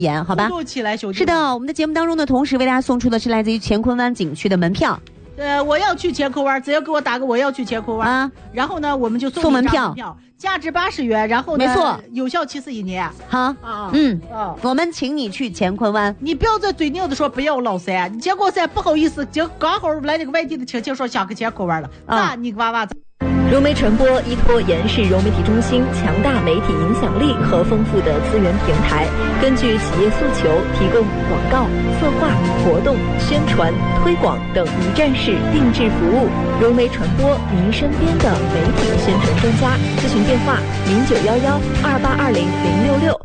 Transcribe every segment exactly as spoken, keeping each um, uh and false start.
言，好吧？ 起来，兄弟。 是的，我们的节目当中呢，同时为大家送出的是来自于乾坤湾景区的门票。 呃，我要去乾坤湾，只要给我打个我要去乾坤湾啊，然后呢，我们就送送门票， 门票价值八十元，然后呢， 没错， 有效期是一年。 好啊，嗯啊，我们请你去乾坤湾， 你不要再嘴拗的说不要老三，结果噻不好意思，就刚好来那个外地的亲戚说想去乾坤湾了，那、啊、你个娃娃子。 融媒传播依托延世融媒体中心强大媒体影响力和丰富的资源平台，根据企业诉求提供广告、策划、活动、宣传、推广等一站式定制服务。融媒传播，您身边的媒体宣传专家。咨询电话：零九幺幺二八二零零六六。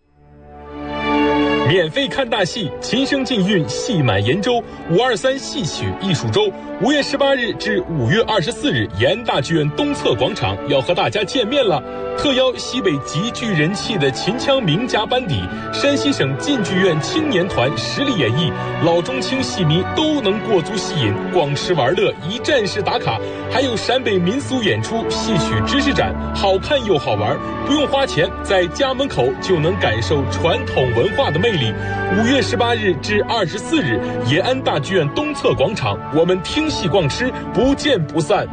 免费看大戏，琴声竞韵，戏满延州五二三戏曲艺术周，五月十八日至五月二十四日，延安大剧院东侧广场要和大家见面了。特邀西北极具人气的秦腔名家班底，山西省晋剧院青年团实力演绎，老中青戏迷都能过足戏瘾，逛吃玩乐，一站式打卡，还有陕北民俗演出、戏曲知识展，好看又好玩，不用花钱，在家门口就能感受传统文化的魅力。五月十八日至二十四日，延安大剧院东侧广场，我们听戏逛吃，不见不散。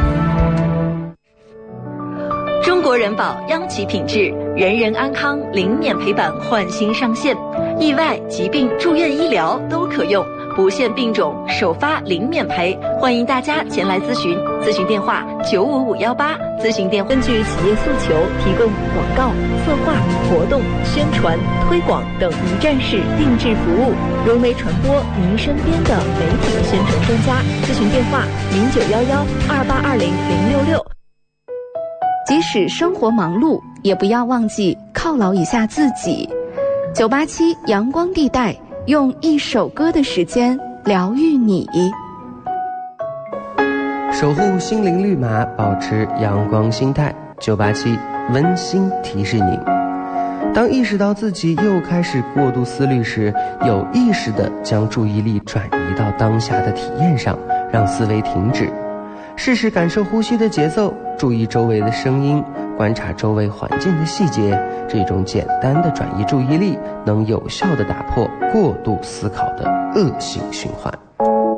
中国人保央企品质，人人安康零免赔版换新上线，意外、疾病、住院医疗都可用，不限病种，首发零免赔，欢迎大家前来咨询。咨询电话：九五五幺八。咨询电话：根据企业诉求提供广告、策划、活动、宣传、推广等一站式定制服务。融媒传播，您身边的媒体宣传专家。咨询电话：零九幺幺二八二零零六六。 即使生活忙碌，也不要忘记犒劳一下自己。九八七阳光地带，用一首歌的时间疗愈你。 守护心灵绿码，保持阳光心态。九八七温馨提示您：当意识到自己又开始过度思虑时，有意识地将注意力转移到当下的体验上，让思维停止。试试感受呼吸的节奏，注意周围的声音，观察周围环境的细节。这种简单的转移注意力，能有效地打破过度思考的恶性循环。